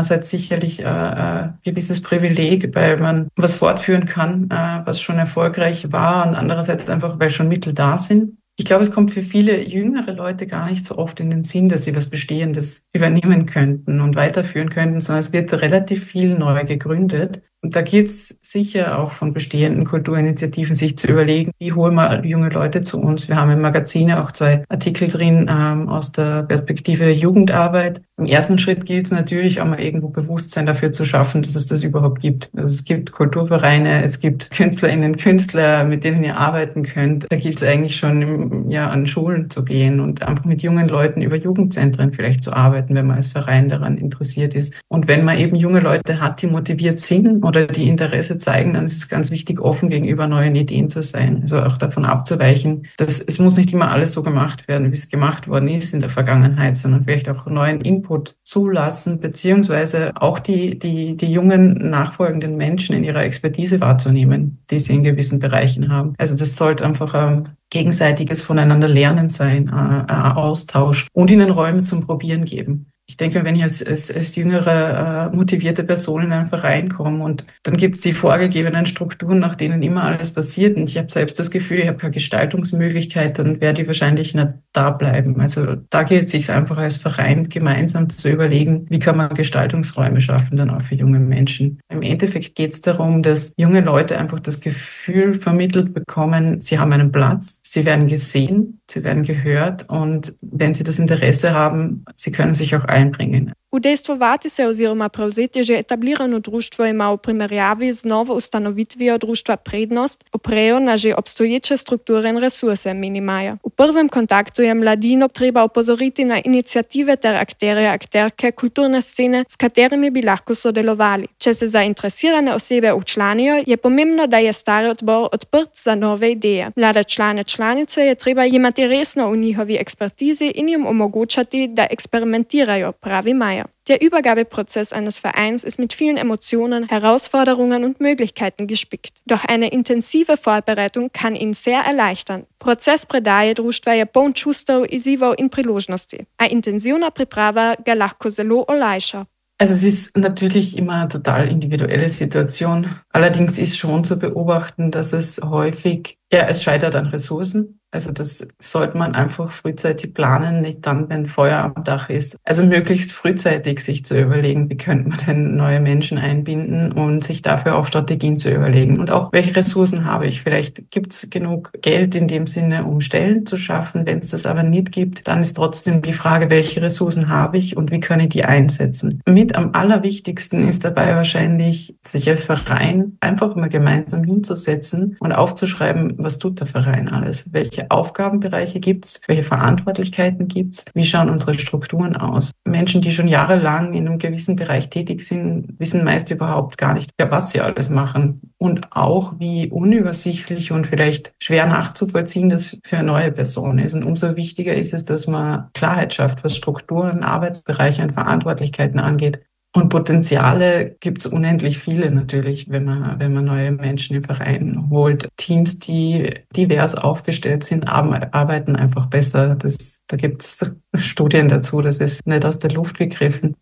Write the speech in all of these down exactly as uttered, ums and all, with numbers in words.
einerseits sicherlich äh, ein gewisses Privileg, weil man was fortführen kann, äh, was schon erfolgreich war, und andererseits einfach, weil schon Mittel da sind. Ich glaube, es kommt für viele jüngere Leute gar nicht so oft in den Sinn, dass sie was Bestehendes übernehmen könnten und weiterführen könnten, sondern es wird relativ viel neu gegründet. Und da gilt es sicher auch von bestehenden Kulturinitiativen, sich zu überlegen, wie holen wir junge Leute zu uns. Wir haben im Magazin auch zwei Artikel drin ähm, aus der Perspektive der Jugendarbeit. Im ersten Schritt gilt es natürlich auch mal irgendwo Bewusstsein dafür zu schaffen, dass es das überhaupt gibt. Also es gibt Kulturvereine, es gibt KünstlerInnen, Künstler, mit denen ihr arbeiten könnt. Da gilt es eigentlich schon im, ja, an Schulen zu gehen und einfach mit jungen Leuten über Jugendzentren vielleicht zu arbeiten, wenn man als Verein daran interessiert ist. Und wenn man eben junge Leute hat, die motiviert sind oder die Interesse zeigen, dann ist es ganz wichtig, offen gegenüber neuen Ideen zu sein. Also auch davon abzuweichen, dass es muss nicht immer alles so gemacht werden, wie es gemacht worden ist in der Vergangenheit, sondern vielleicht auch neuen Input zulassen, beziehungsweise auch die, die, die jungen nachfolgenden Menschen in ihrer Expertise wahrzunehmen, die sie in gewissen Bereichen haben. Also das sollte einfach ein gegenseitiges Voneinander Lernen sein, ein Austausch und ihnen Räume zum Probieren geben. Ich denke, wenn ich als, als, als jüngere, äh, motivierte Person in einen Verein komme und dann gibt es die vorgegebenen Strukturen, nach denen immer alles passiert, und ich habe selbst das Gefühl, ich habe keine Gestaltungsmöglichkeit, dann werde ich wahrscheinlich nicht da bleiben. Also da gilt es sich einfach als Verein gemeinsam zu überlegen, wie kann man Gestaltungsräume schaffen, dann auch für junge Menschen. Im Endeffekt geht es darum, dass junge Leute einfach das Gefühl vermittelt bekommen, sie haben einen Platz, sie werden gesehen, sie werden gehört, und wenn sie das Interesse haben, sie können sich auch einbringen. Udejstvovati se oziroma prevzeti že etablirano društvo ima v primerjavi z novo ustanovitvijo društva prednost, oprejo na že obstoječe strukture in resurse, meni Maja. V prvem kontaktu je mladino treba opozoriti na inicijative ter akterje, akterke kulturne scene, s katerimi bi lahko sodelovali. Če se zainteresirane osebe včlanijo, je pomembno, da je stari odbor odprt za nove ideje. Mlade člane članice je treba imati resno v njihovi ekspertizi in jim omogočati, da eksperimentirajo, pravi Maja. Der Übergabeprozess eines Vereins ist mit vielen Emotionen, Herausforderungen und Möglichkeiten gespickt. Doch eine intensive Vorbereitung kann ihn sehr erleichtern. Proces predaje društva je poln čustev, izzivov in priložnosti. A intenzivna priprava ga lahko zelo olajša. Also es ist natürlich immer eine total individuelle Situation. Allerdings ist schon zu beobachten, dass es häufig, ja, es scheitert an Ressourcen. Also das sollte man einfach frühzeitig planen, nicht dann, wenn Feuer am Dach ist. Also möglichst frühzeitig sich zu überlegen, wie könnte man denn neue Menschen einbinden und sich dafür auch Strategien zu überlegen. Und auch, welche Ressourcen habe ich? Vielleicht gibt es genug Geld in dem Sinne, um Stellen zu schaffen. Wenn es das aber nicht gibt, dann ist trotzdem die Frage, welche Ressourcen habe ich und wie kann ich die einsetzen? Mit am allerwichtigsten ist dabei wahrscheinlich, sich als Verein einfach mal gemeinsam hinzusetzen und aufzuschreiben, was tut der Verein alles? Welche Aufgabenbereiche gibt's? Welche Verantwortlichkeiten gibt's? Wie schauen unsere Strukturen aus? Menschen, die schon jahrelang in einem gewissen Bereich tätig sind, wissen meist überhaupt gar nicht, ja, was sie alles machen. Und auch, wie unübersichtlich und vielleicht schwer nachzuvollziehen das für eine neue Person ist. Und umso wichtiger ist es, dass man Klarheit schafft, was Strukturen, Arbeitsbereiche und Verantwortlichkeiten angeht. Und Potenziale gibt's unendlich viele natürlich, wenn man, wenn man neue Menschen im Verein holt. Teams, die divers aufgestellt sind, arbeiten einfach besser. Das, da gibt's Studien dazu, das ist nicht aus der Luft gegriffen.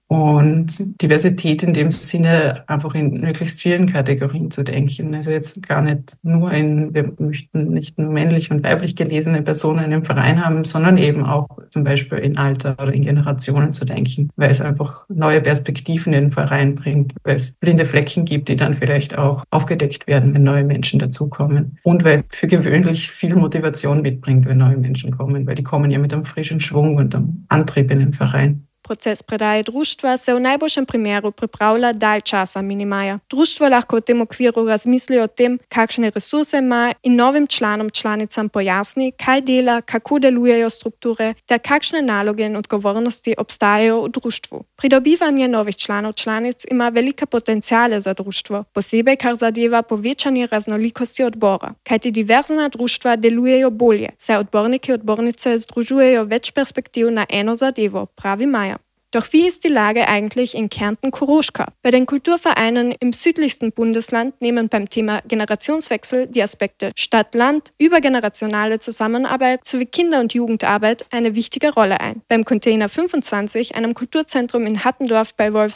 Und Diversität in dem Sinne, einfach in möglichst vielen Kategorien zu denken. Also jetzt gar nicht nur in, wir möchten nicht nur männlich und weiblich gelesene Personen im Verein haben, sondern eben auch zum Beispiel in Alter oder in Generationen zu denken, weil es einfach neue Perspektiven in den Verein bringt, weil es blinde Flecken gibt, die dann vielleicht auch aufgedeckt werden, wenn neue Menschen dazukommen. Und weil es für gewöhnlich viel Motivation mitbringt, wenn neue Menschen kommen, weil die kommen ja mit einem frischen Schwung und einem Antrieb in den Verein. Proces predaje društva se v najboljšem primeru pripravlja dalj časa, meni Maja. Društvo lahko v tem okviru razmisli o tem, kakšne resurse ima in novim članom, članicam pojasni, kaj dela, kako delujejo strukture, ter kakšne naloge in odgovornosti obstajajo v društvu. Pridobivanje novih članov, članic ima velike potenciale za društvo, posebej kar zadeva povečanje raznolikosti odbora. Kajti diverzna društva delujejo bolje, saj odborniki in odbornice združujejo več perspektiv na eno zadevo, pravi Maja. Doch wie ist die Lage eigentlich in Kärnten-Koruschka? Bei den Kulturvereinen im südlichsten Bundesland nehmen beim Thema Generationswechsel die Aspekte Stadt-Land, übergenerationale Zusammenarbeit sowie Kinder- und Jugendarbeit eine wichtige Rolle ein. Beim Container fünfundzwanzig, einem Kulturzentrum in Hattendorf bei Wolfsburg,